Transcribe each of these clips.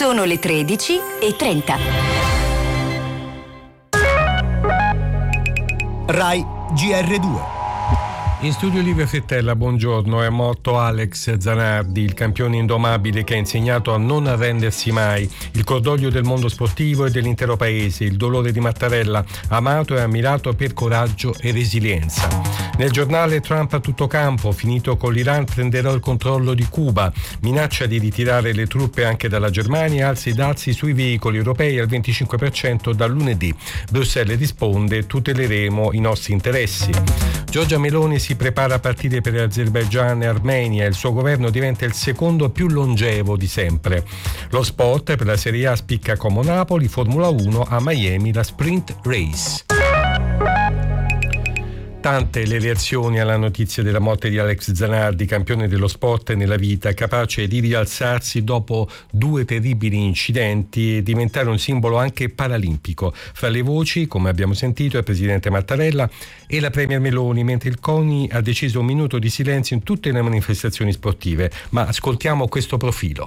Sono le 13:30. Rai GR2. In studio Livio Fettella, buongiorno. È morto Alex Zanardi, il campione indomabile che ha insegnato a non arrendersi mai. Il cordoglio del mondo sportivo e dell'intero paese, il dolore di Mattarella, amato e ammirato per coraggio e resilienza. Nel giornale Trump a tutto campo, finito con l'Iran prenderò il controllo di Cuba, minaccia di ritirare le truppe anche dalla Germania, alza i dazi sui veicoli europei al 25% dal lunedì. Bruxelles risponde, tuteleremo i nostri interessi. Giorgia Meloni si prepara a partire per Azerbaigian e Armenia, il suo governo diventa il secondo più longevo di sempre. Lo sport per la Serie A spicca Como Napoli, Formula 1 a Miami la Sprint Race. Tante le reazioni alla notizia della morte di Alex Zanardi, campione dello sport nella vita, capace di rialzarsi dopo 2 terribili incidenti e diventare un simbolo anche paralimpico. Fra le voci, come abbiamo sentito, il presidente Mattarella e la premier Meloni, mentre il CONI ha deciso un minuto di silenzio in tutte le manifestazioni sportive. Ma ascoltiamo questo profilo.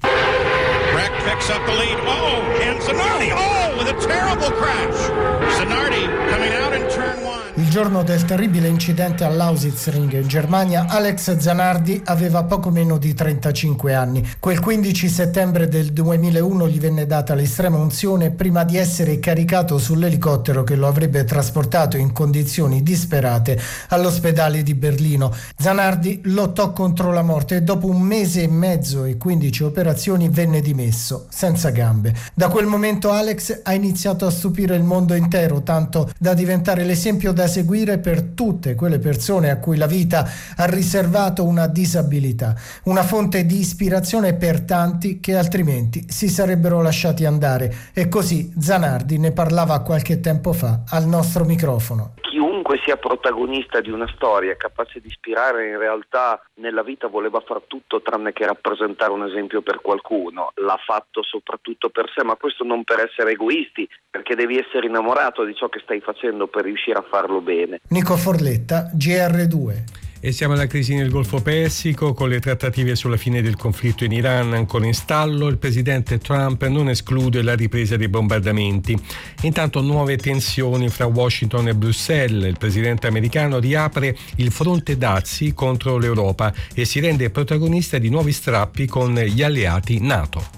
Breck picks up the lead. And Zanardi, with a terrible crash. Zanardi coming out in turn 1. Il giorno del terribile incidente all'Ausitzring in Germania, Alex Zanardi aveva poco meno di 35 anni. Quel 15 settembre del 2001 gli venne data l'estrema unzione prima di essere caricato sull'elicottero che lo avrebbe trasportato in condizioni disperate all'ospedale di Berlino. Zanardi lottò contro la morte e dopo 1 mese e mezzo e 15 operazioni venne dimesso, senza gambe. Da quel momento Alex ha iniziato a stupire il mondo intero, tanto da diventare l'esempio da seguire per tutte quelle persone a cui la vita ha riservato una disabilità, una fonte di ispirazione per tanti che altrimenti si sarebbero lasciati andare. E così Zanardi ne parlava qualche tempo fa al nostro microfono. Chiunque sia protagonista di una storia, capace di ispirare, in realtà nella vita voleva far tutto tranne che rappresentare un esempio per qualcuno. L'ha fatto soprattutto per sé, ma questo non per essere egoisti, perché devi essere innamorato di ciò che stai facendo per riuscire a farlo bene. Nico Forletta, GR2. E siamo alla crisi nel Golfo Persico, con le trattative sulla fine del conflitto in Iran ancora in stallo. Il presidente Trump non esclude la ripresa dei bombardamenti. Intanto nuove tensioni fra Washington e Bruxelles. Il presidente americano riapre il fronte dazi contro l'Europa e si rende protagonista di nuovi strappi con gli alleati NATO.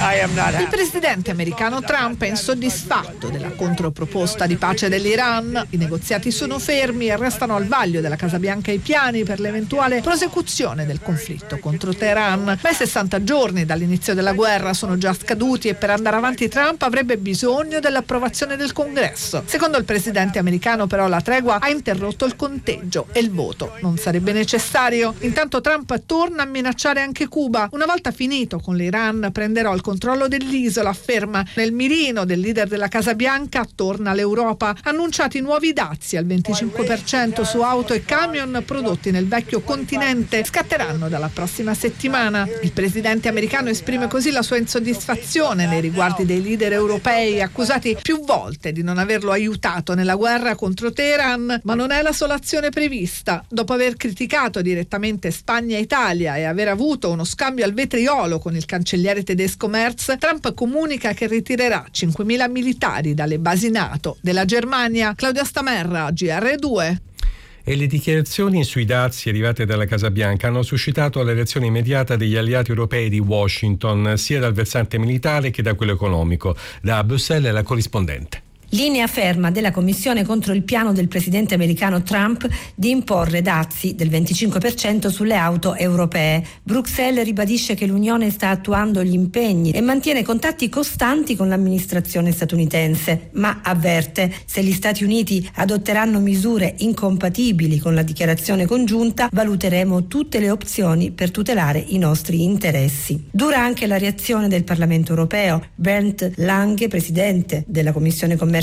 Il presidente americano Trump è insoddisfatto della controproposta di pace dell'Iran. I negoziati sono fermi e restano al vaglio della Casa Bianca i piani per l'eventuale prosecuzione del conflitto contro Teheran. Ma i 60 giorni dall'inizio della guerra sono già scaduti e per andare avanti Trump avrebbe bisogno dell'approvazione del Congresso. Secondo il presidente americano però la tregua ha interrotto il conteggio e il voto non sarebbe necessario. Intanto Trump torna a minacciare anche Cuba. Una volta finito con l'Iran prenderò il controllo dell'isola, afferma. Nel mirino del leader della Casa Bianca torna l'Europa. Annunciati nuovi dazi al 25% su auto e camion prodotti nel vecchio continente scatteranno dalla prossima settimana. Il presidente americano esprime così la sua insoddisfazione nei riguardi dei leader europei, accusati più volte di non averlo aiutato nella guerra contro Teheran, ma non è la sola azione prevista. Dopo aver criticato direttamente Spagna e Italia e aver avuto uno scambio al vetriolo con il cancelliere tedesco Merz, Trump comunica che ritirerà 5.000 militari dalle basi NATO della Germania. Claudia Stamerra, GR2. E le dichiarazioni sui dazi arrivate dalla Casa Bianca hanno suscitato la reazione immediata degli alleati europei di Washington, sia dal versante militare che da quello economico. Da Bruxelles la corrispondente. Linea ferma della Commissione contro il piano del presidente americano Trump di imporre dazi del 25% sulle auto europee. Bruxelles ribadisce che l'Unione sta attuando gli impegni e mantiene contatti costanti con l'amministrazione statunitense, ma avverte: se gli Stati Uniti adotteranno misure incompatibili con la dichiarazione congiunta, valuteremo tutte le opzioni per tutelare i nostri interessi. Dura anche la reazione del Parlamento europeo. Bernd Lange, presidente della Commissione Commercio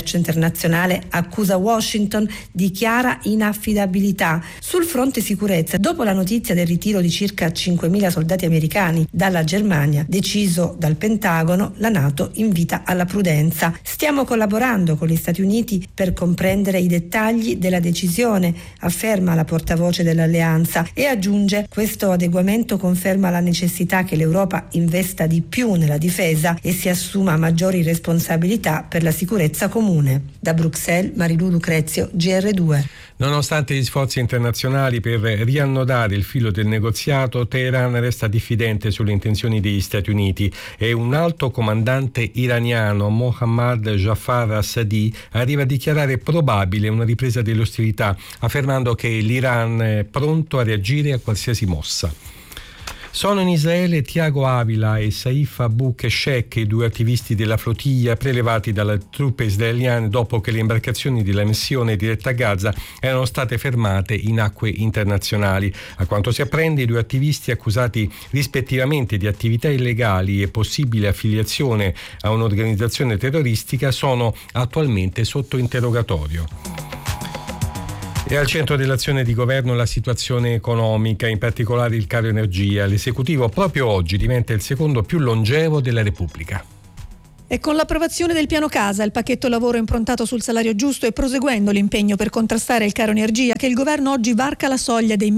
commercio internazionale accusa Washington di chiara inaffidabilità. Sul fronte sicurezza, dopo la notizia del ritiro di circa 5.000 soldati americani dalla Germania, deciso dal Pentagono, la NATO invita alla prudenza. Stiamo collaborando con gli Stati Uniti per comprendere i dettagli della decisione, afferma la portavoce dell'alleanza, e aggiunge: questo adeguamento conferma la necessità che l'Europa investa di più nella difesa e si assuma maggiori responsabilità per la sicurezza comune. Da Bruxelles, Marilu Lucrezio, GR2. Nonostante gli sforzi internazionali per riannodare il filo del negoziato, Teheran resta diffidente sulle intenzioni degli Stati Uniti e un alto comandante iraniano, Mohammad Jafar Assadi, arriva a dichiarare probabile una ripresa delle ostilità, affermando che l'Iran è pronto a reagire a qualsiasi mossa. Sono in Israele Tiago Avila e Saif Abu Keshek, i due attivisti della flottiglia prelevati dalle truppe israeliane dopo che le imbarcazioni della missione diretta a Gaza erano state fermate in acque internazionali. A quanto si apprende, i due attivisti, accusati rispettivamente di attività illegali e possibile affiliazione a un'organizzazione terroristica, sono attualmente sotto interrogatorio. E al centro dell'azione di governo la situazione economica, in particolare il caro energia. L'esecutivo proprio oggi diventa il secondo più longevo della Repubblica. E con l'approvazione del piano casa, il pacchetto lavoro improntato sul salario giusto e proseguendo l'impegno per contrastare il caro energia, che il governo oggi varca la soglia dei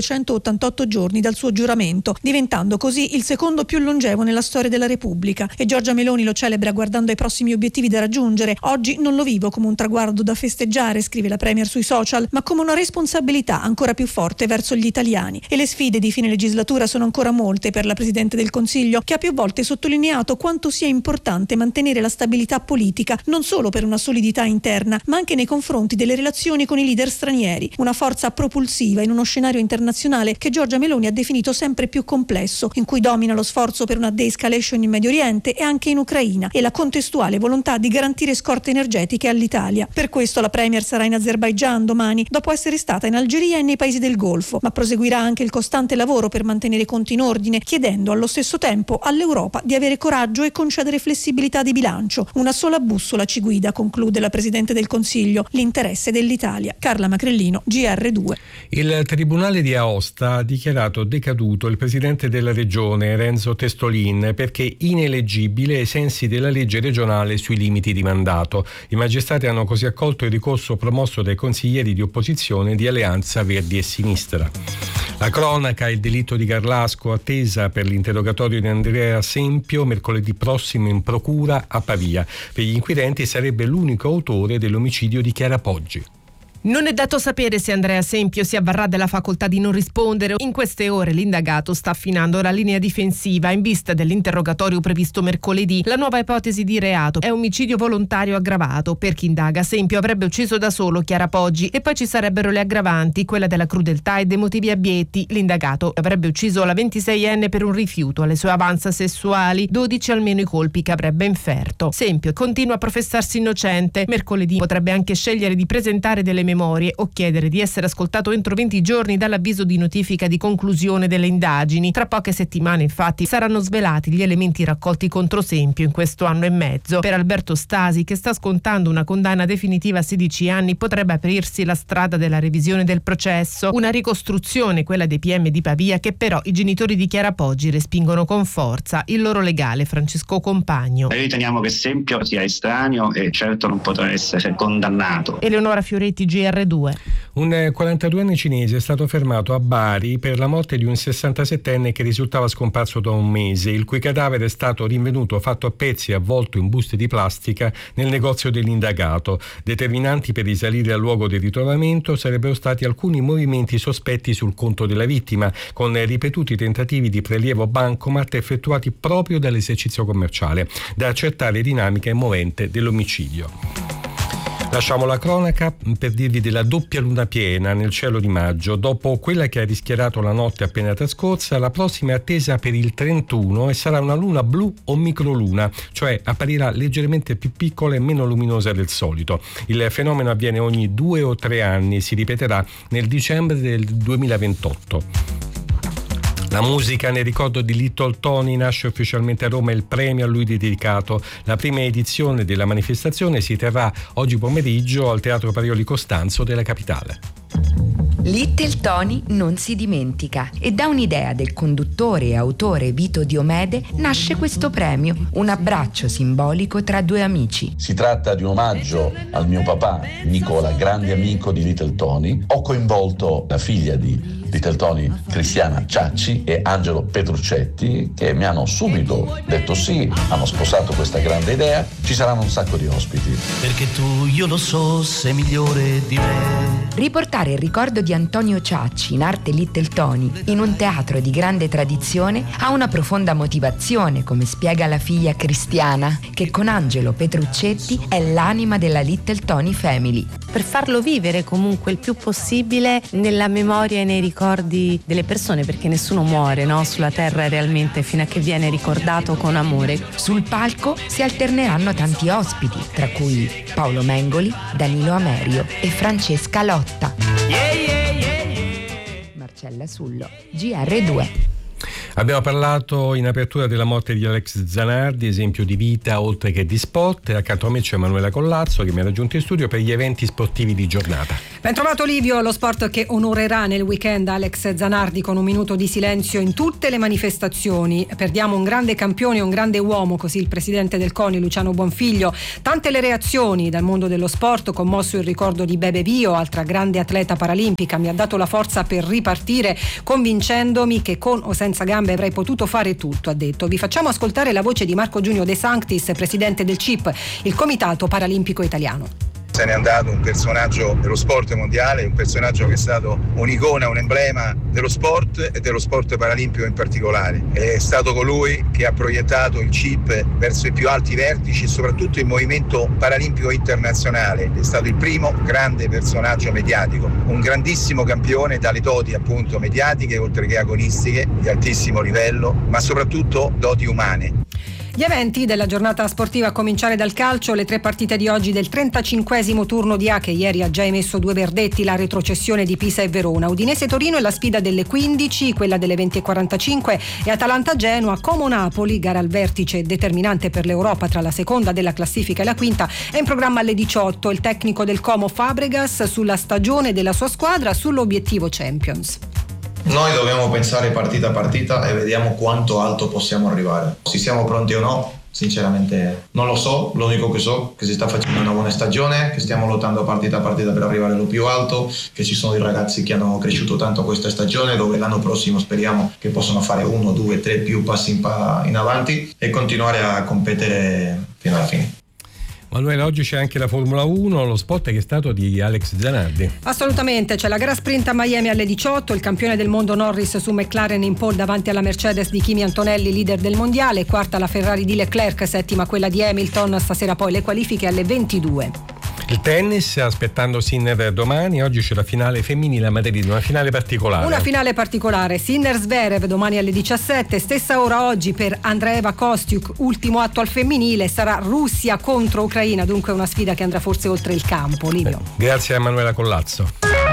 1288 giorni dal suo giuramento, diventando così il secondo più longevo nella storia della Repubblica. E Giorgia Meloni lo celebra guardando ai prossimi obiettivi da raggiungere. Oggi non lo vivo come un traguardo da festeggiare, scrive la Premier sui social, ma come una responsabilità ancora più forte verso gli italiani. E le sfide di fine legislatura sono ancora molte per la Presidente del Consiglio, che ha più volte sottolineato quanto sia importante mantenere la stabilità politica, non solo per una solidità interna, ma anche nei confronti delle relazioni con i leader stranieri, una forza propulsiva in uno scenario internazionale che Giorgia Meloni ha definito sempre più complesso, in cui domina lo sforzo per una de-escalation in Medio Oriente e anche in Ucraina e la contestuale volontà di garantire scorte energetiche all'Italia. Per questo la Premier sarà in Azerbaigian domani, dopo essere stata in Algeria e nei paesi del Golfo, ma proseguirà anche il costante lavoro per mantenere i conti in ordine, chiedendo allo stesso tempo all'Europa di avere coraggio e concedere flessibilità di bilancio. Una sola bussola ci guida, conclude la Presidente del Consiglio: l'interesse dell'Italia. Carla Macrellino, GR2. Il Tribunale di Aosta ha dichiarato decaduto il Presidente della Regione, Renzo Testolin, perché ineleggibile ai sensi della legge regionale sui limiti di mandato. I magistrati hanno così accolto il ricorso promosso dai consiglieri di opposizione di Alleanza Verdi e Sinistra. La cronaca: il delitto di Garlasco, attesa per l'interrogatorio di Andrea Sempio mercoledì prossimo in procura a Pavia. Per gli inquirenti sarebbe l'unico autore dell'omicidio di Chiara Poggi. Non è dato sapere se Andrea Sempio si avvarrà della facoltà di non rispondere. In queste ore l'indagato sta affinando la linea difensiva in vista dell'interrogatorio previsto mercoledì. La nuova ipotesi di reato è omicidio volontario aggravato. Per chi indaga, Sempio avrebbe ucciso da solo Chiara Poggi e poi ci sarebbero le aggravanti, quella della crudeltà e dei motivi abietti. L'indagato avrebbe ucciso la 26enne per un rifiuto alle sue avanza sessuali, 12 almeno i colpi che avrebbe inferto. Sempio continua a professarsi innocente. Mercoledì potrebbe anche scegliere di presentare delle memorie o chiedere di essere ascoltato entro 20 giorni dall'avviso di notifica di conclusione delle indagini. Tra poche settimane, infatti, saranno svelati gli elementi raccolti contro Sempio in questo anno e mezzo. Per Alberto Stasi, che sta scontando una condanna definitiva a 16 anni, potrebbe aprirsi la strada della revisione del processo, una ricostruzione, quella dei PM di Pavia, che però i genitori di Chiara Poggi respingono con forza. Il loro legale, Francesco Compagno: noi riteniamo che Sempio sia estraneo e certo non potrà essere condannato. Eleonora Fioretti, GR2. Un 42enne cinese è stato fermato a Bari per la morte di un 67enne che risultava scomparso da un mese, il cui cadavere è stato rinvenuto fatto a pezzi e avvolto in buste di plastica nel negozio dell'indagato. Determinanti per risalire al luogo del ritrovamento sarebbero stati alcuni movimenti sospetti sul conto della vittima, con ripetuti tentativi di prelievo bancomat effettuati proprio dall'esercizio commerciale, da accertare dinamica e movente dell'omicidio. Lasciamo la cronaca per dirvi della doppia luna piena nel cielo di maggio. Dopo quella che ha rischiarato la notte appena trascorsa, la prossima è attesa per il 31 e sarà una luna blu o microluna, cioè apparirà leggermente più piccola e meno luminosa del solito. Il fenomeno avviene ogni 2 o 3 anni e si ripeterà nel dicembre del 2028. La musica nel ricordo di Little Tony. Nasce ufficialmente a Roma il premio a lui dedicato. La prima edizione della manifestazione si terrà oggi pomeriggio al Teatro Parioli Costanzo della capitale. Little Tony non si dimentica e da un'idea del conduttore e autore Vito Diomede nasce questo premio, un abbraccio simbolico tra due amici. Si tratta di un omaggio al mio papà Nicola, grande amico di Little Tony. Ho coinvolto la figlia di Little Tony, Cristiana Ciacci, e Angelo Petruccetti, che mi hanno subito detto sì, hanno sposato questa grande idea. Ci saranno un sacco di ospiti. Perché tu, io lo so, sei migliore di me. Riportare il ricordo di Antonio Ciacci, in arte Little Tony, in un teatro di grande tradizione ha una profonda motivazione, come spiega la figlia Cristiana, che con Angelo Petruccetti è l'anima della Little Tony Family. Per farlo vivere comunque il più possibile nella memoria e nei ricordi delle persone, perché nessuno muore, no? Sulla terra realmente fino a che viene ricordato con amore. Sul palco si alterneranno tanti ospiti, tra cui Paolo Mengoli, Danilo Amerio e Francesca Lotta. Marcella Sullo, GR2. Abbiamo parlato in apertura della morte di Alex Zanardi, esempio di vita oltre che di sport, e accanto a me c'è Emanuela Collazzo che mi ha raggiunto in studio per gli eventi sportivi di giornata. Ben trovato Livio, lo sport che onorerà nel weekend Alex Zanardi con un minuto di silenzio in tutte le manifestazioni. Perdiamo un grande campione, un grande uomo, così il presidente del CONI Luciano Bonfiglio. Tante le reazioni dal mondo dello sport, commosso il ricordo di Bebe Bio, altra grande atleta paralimpica. Mi ha dato la forza per ripartire, convincendomi che con o senza gambe avrei potuto fare tutto, ha detto. Vi facciamo ascoltare la voce di Marco Giunio De Sanctis, presidente del CIP, il Comitato Paralimpico Italiano. Se n'è andato un personaggio dello sport mondiale, un personaggio che è stato un'icona, un emblema dello sport e dello sport paralimpico in particolare. È stato colui che ha proiettato il CIP verso i più alti vertici e soprattutto il movimento paralimpico internazionale. È stato il primo grande personaggio mediatico, un grandissimo campione dalle doti appunto mediatiche oltre che agonistiche di altissimo livello, ma soprattutto doti umane. Gli eventi della giornata sportiva a cominciare dal calcio, le 3 partite di oggi del 35esimo turno di A che ieri ha già emesso 2 verdetti, la retrocessione di Pisa e Verona. Udinese-Torino è la sfida delle 15, quella delle 20:45 e Atalanta-Genoa, Como-Napoli, gara al vertice determinante per l'Europa tra la seconda della classifica e la quinta, è in programma alle 18. Il tecnico del Como Fabregas sulla stagione della sua squadra, sull'obiettivo Champions. Noi dobbiamo pensare partita a partita e vediamo quanto alto possiamo arrivare. Se siamo pronti o no, sinceramente non lo so. L'unico che so è che si sta facendo una buona stagione, che stiamo lottando partita a partita per arrivare allo più alto, che ci sono dei ragazzi che hanno cresciuto tanto questa stagione, dove l'anno prossimo speriamo che possano fare 1, 2, 3 più passi in avanti e continuare a competere fino alla fine. Manuela, oggi c'è anche la Formula 1, lo spot che è stato di Alex Zanardi. Assolutamente, c'è la gara sprint a Miami alle 18, il campione del mondo Norris su McLaren in pole davanti alla Mercedes di Kimi Antonelli, leader del mondiale, quarta la Ferrari di Leclerc, settima quella di Hamilton, stasera poi le qualifiche alle 22. Il tennis, aspettando Sinner domani, oggi c'è la finale femminile a Madrid, una finale particolare. Una finale particolare, Sinner-Zverev domani alle 17, stessa ora oggi per Andreeva Kostiuk, ultimo atto al femminile, sarà Russia contro Ucraina, dunque una sfida che andrà forse oltre il campo. Livio. Grazie a Emanuela Collazzo.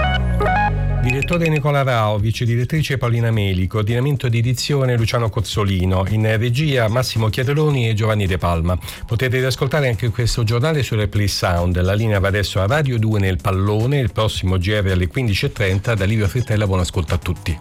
Direttore Nicola Rao, vice direttrice Paolina Meli, coordinamento di edizione Luciano Cozzolino, in regia Massimo Chiarelloni e Giovanni De Palma. Potete riascoltare anche questo giornale sulle Play Sound. La linea va adesso a Radio 2 nel Pallone, il prossimo GR alle 15:30. Da Livio Frittella, buon ascolto a tutti.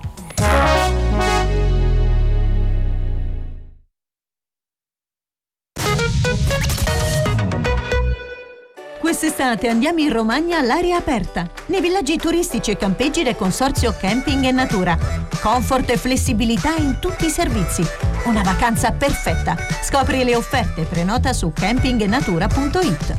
Quest'estate andiamo in Romagna all'aria aperta, nei villaggi turistici e campeggi del consorzio Camping e Natura. Comfort e flessibilità in tutti i servizi. Una vacanza perfetta. Scopri le offerte, prenota su campingenatura.it.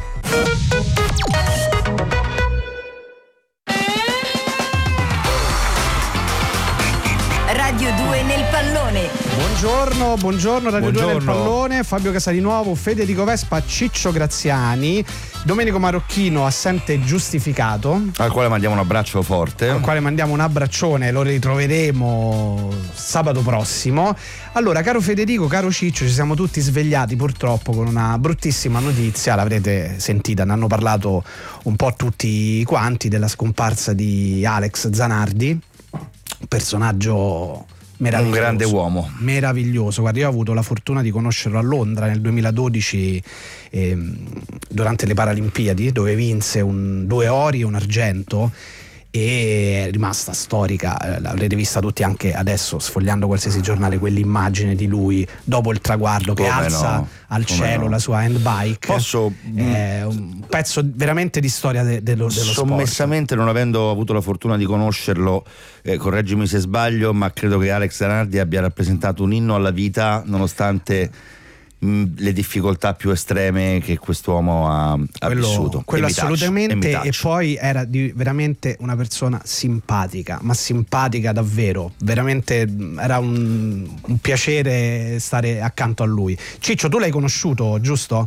Radio 2 nel Pallone. Buongiorno Radio 2 nel Pallone. Fabio Casalinuovo, Federico Vespa, Ciccio Graziani, Domenico Marocchino, assente giustificato, al quale mandiamo un abbraccio forte, al quale mandiamo un abbraccione. Lo ritroveremo sabato prossimo. Allora, caro Federico, caro Ciccio, ci siamo tutti svegliati purtroppo con una bruttissima notizia. L'avrete sentita, ne hanno parlato un po' tutti quanti, della scomparsa di Alex Zanardi, un personaggio un grande uomo. Meraviglioso. Guarda, io ho avuto la fortuna di conoscerlo a Londra nel 2012 durante le Paralimpiadi, dove vinse 2 ori e un argento, e è rimasta storica. L'avrete vista tutti anche adesso sfogliando qualsiasi giornale, quell'immagine di lui dopo il traguardo che alza al cielo la sua handbike. È un pezzo veramente di storia dello sommessamente sport. Non avendo avuto la fortuna di conoscerlo, correggimi se sbaglio, ma credo che Alex Zanardi abbia rappresentato un inno alla vita nonostante le difficoltà più estreme che quest'uomo ha vissuto. Quello assolutamente. E poi era veramente una persona simpatica, ma simpatica davvero, veramente era un piacere stare accanto a lui. Ciccio, tu l'hai conosciuto, giusto?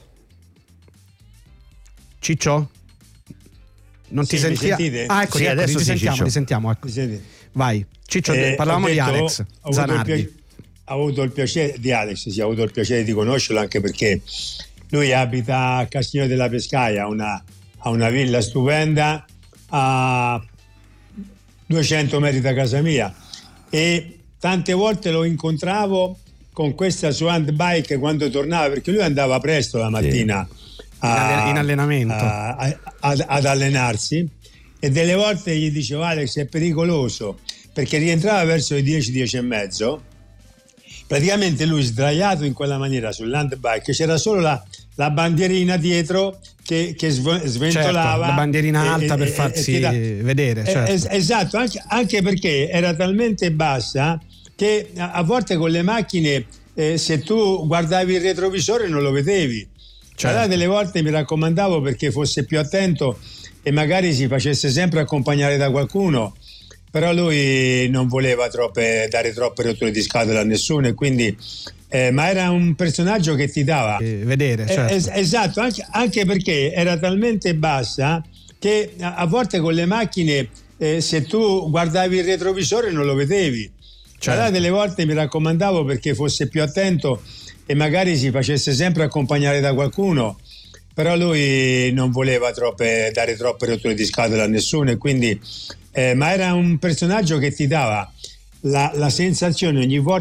Ciccio? Non ti senti? Ecco, adesso ti sentiamo. Ecco. Vai, Ciccio, parlavamo di Alex Zanardi. Ho avuto il piacere di Alex, ho avuto il piacere di conoscerlo, anche perché lui abita a Castiglione della Pescaia, ha una villa stupenda a 200 metri da casa mia, e tante volte lo incontravo con questa sua handbike quando tornava, perché lui andava presto la mattina in allenamento ad allenarsi, e delle volte gli dicevo: Alex, è pericoloso, perché rientrava verso le 10 e mezzo. Praticamente lui sdraiato in quella maniera sull'handbike, c'era solo la bandierina dietro che sventolava, certo, la bandierina alta per farsi vedere, certo. Esatto, anche perché era talmente bassa che a volte con le macchine se tu guardavi il retrovisore non lo vedevi, certo. Allora delle volte mi raccomandavo perché fosse più attento e magari si facesse sempre accompagnare da qualcuno. Però lui non voleva dare troppe rotture di scatola a nessuno, e quindi ma era un personaggio che ti dava vedere, certo. Esatto, anche perché era talmente bassa che a volte con le macchine se tu guardavi il retrovisore non lo vedevi, certo. Allora delle volte mi raccomandavo perché fosse più attento e magari si facesse sempre accompagnare da qualcuno. Però lui non voleva dare troppe rotture di scatola a nessuno, e quindi ma era un personaggio che ti dava la sensazione ogni volta